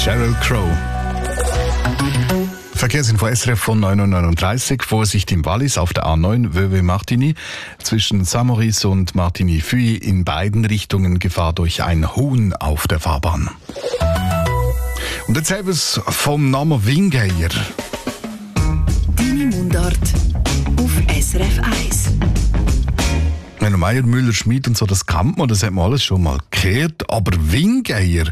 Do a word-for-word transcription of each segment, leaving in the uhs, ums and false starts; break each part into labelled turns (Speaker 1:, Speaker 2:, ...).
Speaker 1: Sheryl Crow. Verkehrsinfo S R F von neun Uhr neununddreißig. Vorsicht im Wallis auf der A neun Vevey-Martigny. Zwischen Saint-Maurice und Martigny-Fuy in beiden Richtungen Gefahr durch ein Huhn auf der Fahrbahn. Und jetzt haben wir es vom Namen Wingeier.
Speaker 2: Deine Mundart auf S R F eins.
Speaker 1: Wenn Meier, Müller, Schmid und so, das kennt man, das hat man alles schon mal gehört. Aber Wingeier,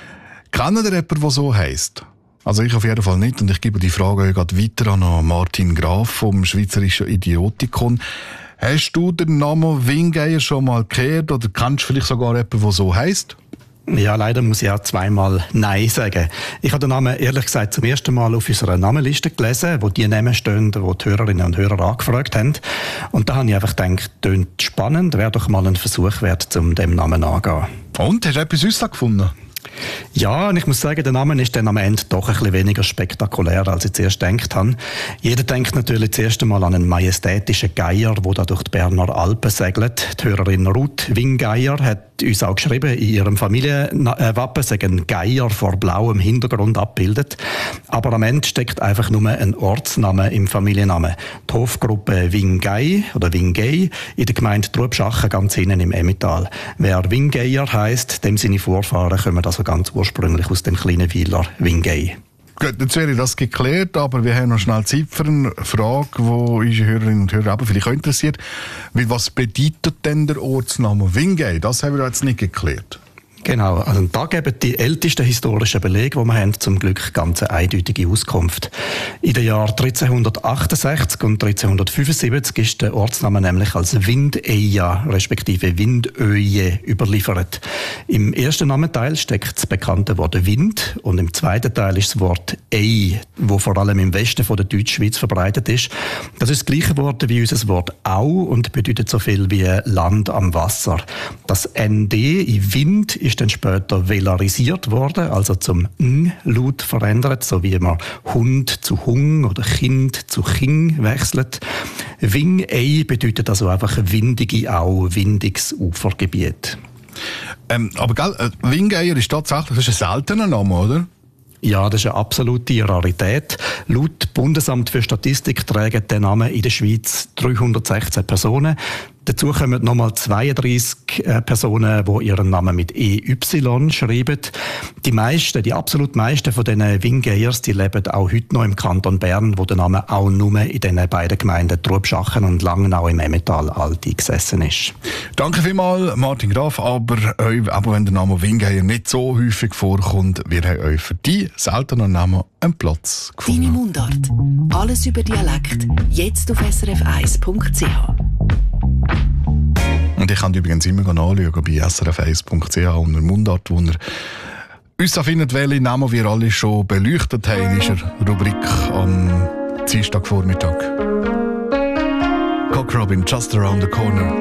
Speaker 1: kennt ihr jemanden, der so heisst? Also ich auf jeden Fall nicht, und ich gebe die Frage gerade weiter an Martin Graf vom Schweizerischen Idiotikon. Hast du den Namen Wingeier schon mal gehört oder kennst du vielleicht sogar jemanden, der so heisst?
Speaker 3: Ja, leider muss ich auch zweimal Nein sagen. Ich habe den Namen ehrlich gesagt zum ersten Mal auf unserer Namenliste gelesen, wo die Namen stehen, die die Hörerinnen und Hörer angefragt haben. Und da habe ich einfach gedacht, tönt spannend, wäre doch mal ein Versuch wert, um dem Namen anzugehen.
Speaker 1: Und, hast du etwas Süßes gefunden?
Speaker 3: Ja, und ich muss sagen, der Name ist dann am Ende doch ein bisschen weniger spektakulär, als ich zuerst gedacht habe. Jeder denkt natürlich zuerst einmal an einen majestätischen Geier, der da durch die Berner Alpen segelt. Die Hörerin Ruth Wingeier hat uns auch geschrieben, in ihrem Familienwappen sei ein Geier vor blauem Hintergrund abgebildet. Aber am Ende steckt einfach nur ein Ortsname im Familiennamen. Die Hofgruppe Wingei oder Wingei in der Gemeinde Trubschachen ganz hinten im Emmental. Wer Wingeier heisst, dem seine Vorfahren kommen also ganz ursprünglich aus dem kleinen Weiler Wingei.
Speaker 1: Gut, jetzt wäre das geklärt, aber wir haben noch schnell Zeit für eine Frage, die unsere Hörerinnen und Hörer aber vielleicht auch interessiert. Was bedeutet denn der Ortsname Wingei? Das haben wir jetzt nicht geklärt.
Speaker 3: Genau, also da geben die ältesten historischen Belege, die wir haben, zum Glück ganz eine eindeutige Auskunft. In den Jahren dreizehnhundertachtundsechzig und dreizehnhundertfünfundsiebzig ist der Ortsname nämlich als Windeia respektive Windöje überliefert. Im ersten Namenteil steckt das bekannte Wort Wind und im zweiten Teil ist das Wort Ei, wo vor allem im Westen von der Deutschschweiz verbreitet ist. Das ist das gleiche Wort wie unser Wort Au und bedeutet so viel wie Land am Wasser. Das N D in Wind ist dann später velarisiert worden, also zum Ng-Laut verändert, so wie man Hund zu Hung oder Kind zu Ching wechselt. Wingei bedeutet also einfach windige Au, windiges Ufergebiet.
Speaker 1: Ähm, aber gell, äh, Wingeier ist tatsächlich das ist ein seltener Name, oder?
Speaker 3: Ja, das ist eine absolute Rarität. Laut Bundesamt für Statistik tragen den Namen in der Schweiz dreihundertsechzehn Personen. Dazu kommen nochmal zweiunddreissig Personen, die ihren Namen mit E Y schreiben. Die meisten, die absolut meisten von diesen Wingeiers, die leben auch heute noch im Kanton Bern, wo der Name auch nur in diesen beiden Gemeinden Trubschachen und Langnau im Emmental alt eingesessen ist.
Speaker 1: Danke vielmals, Martin Graf. Aber, aber wenn der Name Wingeier nicht so häufig vorkommt, wir haben euch für die seltenen Namen einen Platz gefunden.
Speaker 2: Deine Mundart. Alles über Dialekt. Jetzt auf s r f eins punkt c h.
Speaker 1: Und ich kann übrigens immer anschauen bei s r f eins punkt c h unter Mundart, wo ihr uns findet, welche Namen wir alle schon beleuchtet haben in dieser Rubrik am Dienstagvormittag. Cock Robin, Just Around the Corner.